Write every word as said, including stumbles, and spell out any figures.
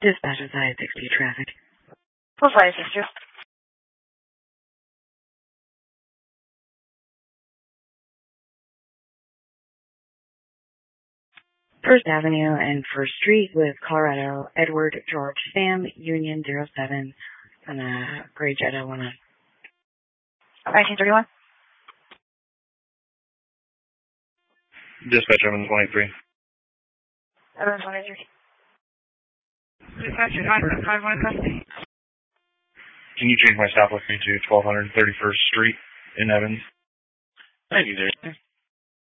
Dispatch is I sixty traffic. What flight is this, Drew? First Avenue and First Street with Colorado, Edward George Sam, Union zero seven, on a gray Jetta one. nineteen thirty-one? Dispatch Evans twenty-three. Evans twenty-three. Dispatch at five one custody. Can you change my stop with me to twelve thirty-first Street in Evans? Thank you, Jerry.